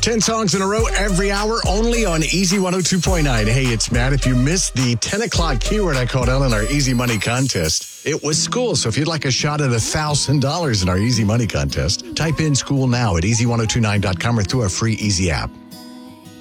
10 songs in a row every hour, only on Easy 102.9. Hey, it's Matt. If you missed the 10 o'clock keyword I called out in our Easy Money contest, it was school. So if you'd like a shot at $1,000 in our Easy Money contest, type in school now at easy1029.com or through our free Easy app.